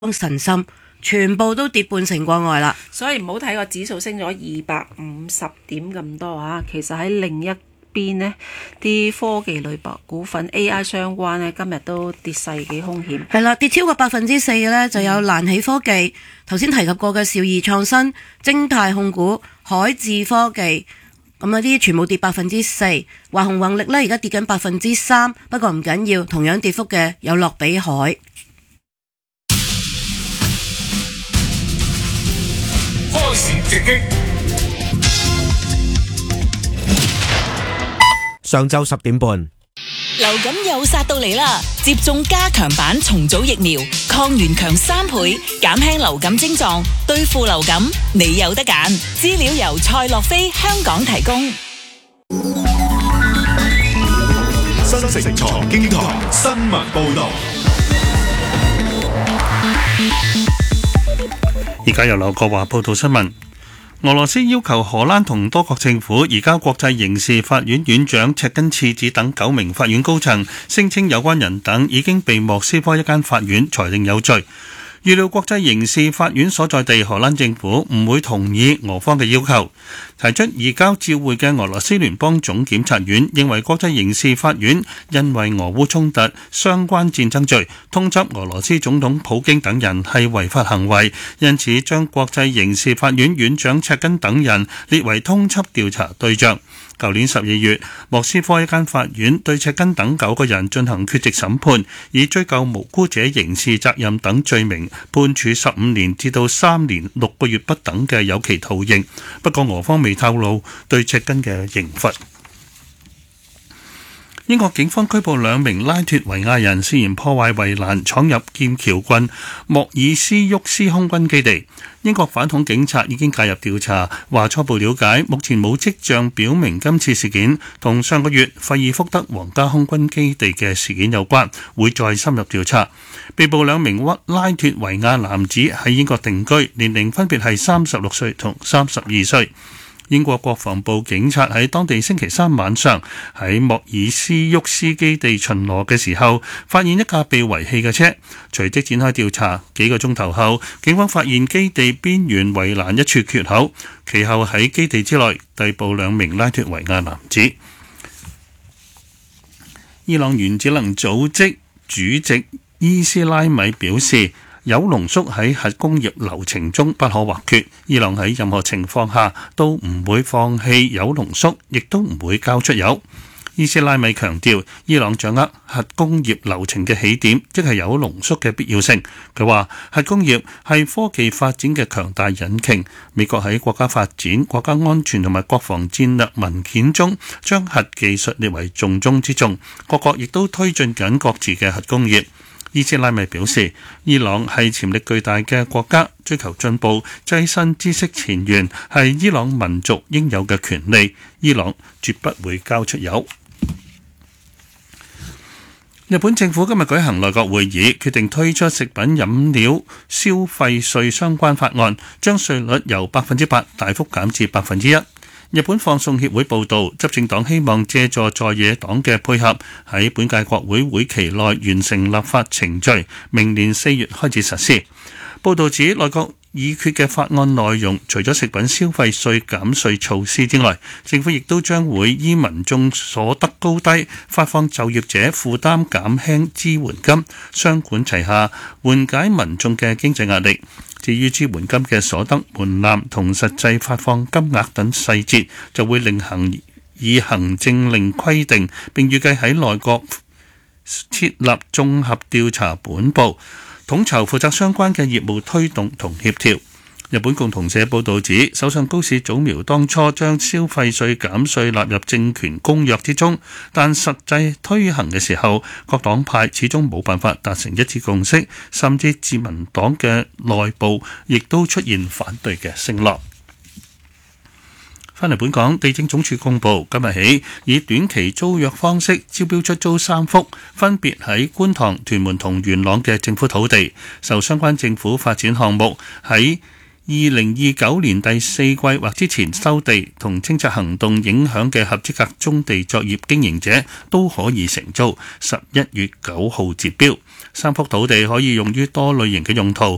神心，全部都跌半成過外啦。 所以唔好睇個指數升咗250點咁多啊，其實喺另一邊呢啲科技類白股份 AI 相關呢，今日都跌勢幾兇險。 係啦，跌超過4%嘅呢，就有瀾起科技，頭先提及過嘅兆易創新、晶泰控股、海智科技，咁嗰啲全部跌4%。華虹宏力呢，而家跌緊3%，不過唔緊要，同樣跌幅嘅有樂比海。 開市直擊。 上晝10點半， 流感又殺到嚟啦！接種加強版重組疫苗，抗原強3倍，減輕流感症狀，對付流感你有得揀。資料由蔡樂飛香港提供。 新城財經台新聞報導。 而家由劉國華報道新聞。俄羅斯要求荷蘭同多國政府移交國際刑事法院院長赤根次子等9名法院高層，聲稱有關人等已經被莫斯科一間法院裁定有罪。預料國際刑事法院所在地荷蘭政府唔會同意俄方嘅要求。提出移交召回嘅俄羅斯聯邦總檢察院認為國際刑事法院因為俄烏衝突相關戰爭罪通緝俄羅斯總統普京等人係違法行為，因此將國際刑事法院院長赤根等人列為通緝調查對象。舊年12月，莫斯科一間法院對赤根等9個人進行缺席審判，以追究無辜者刑事責任等罪名，判處15年至到3年6個月不等嘅有期徒刑。不過俄方未透露對赤根嘅刑罰。英國警方拘捕2名拉脫維亞人，涉嫌破壞圍欄，闖入劍橋郡莫爾斯沃斯空軍基地。英國反恐警察已經介入調查，話初步了解，目前冇跡象表明今次事件同上個月費爾福德皇家空軍基地嘅事件有關，會再深入調查。被捕2名拉脫維亞男子喺英國定居，年齡分別係36歲同32歲。英國國防部警察喺當地星期3晚上喺莫爾斯沃斯基地巡邏嘅時候，發現一架被遺棄嘅車，隨即展開調查。幾個鐘頭後，警方發現基地邊緣圍欄一處缺口，其後喺基地之內逮捕2名拉脫維亞男子。伊朗原子能組織主席伊斯拉米表示，鈾濃縮喺核工業流程中不可或缺，伊朗喺任何情況下都唔會放棄鈾濃縮，亦都唔會交出鈾。伊斯拉米強調，伊朗掌握核工業流程嘅起點，即係鈾濃縮嘅必要性。佢話，核工業係科技發展嘅強大引擎。美國喺國家發展、國家安全同埋國防戰略文件中，將核技術列為重中之重。各國亦都推進緊各自嘅核工業。伊斯拉米表示，伊朗係潛力巨大嘅國家，追求進步、躋身知識前沿係伊朗民族應有嘅權利。伊朗絕不會交出鈾。日本政府今日舉行內閣會議，決定推出食品飲料消費稅相關法案，將稅率由8%大幅減至1%。日本放送協會報導，執政黨希望借助在野黨嘅配合，喺本屆國會會期內完成立法程序，明年4月開始實施。報導指，內閣議決嘅法案內容，除咗食品消費稅減稅措施之外，政府亦都將會依民眾所得高低，發放就業者負擔減輕支援金，雙管齊下，緩解民眾嘅經濟壓力。至於支援金嘅所得門檻同實際發放金額等細節，就會以行政令規定，並預計喺內閣設立綜合調查本部，統籌負責相關嘅業務推動同協調。日本共同社報導指，首相高市早苗當初將消費稅減稅納入政權公約之中，但實際推行嘅時候，各黨派始終冇辦法達成一致共識，甚至自民黨嘅內部亦都出現反對嘅聲浪。返嚟本港，地政總署公佈，今日起以短期租約方式招標出租3幅，分別喺觀塘、屯門同元朗嘅政府土地，受相關政府發展項目喺2029年第4季或之前收地同清拆行動影響嘅合資格棕地作業經營者都可以承租。11月9號截標，3幅土地可以用於多類型嘅用途，